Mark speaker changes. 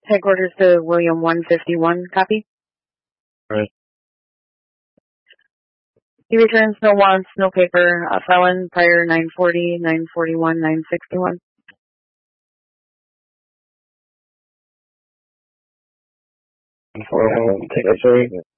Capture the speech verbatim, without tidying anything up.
Speaker 1: Headquarters to William one fifty-one, copy.
Speaker 2: Right.
Speaker 1: He returns no wants, no paper, a felon, prior nine forty, nine forty-one, nine sixty-one.
Speaker 2: Take a sorry.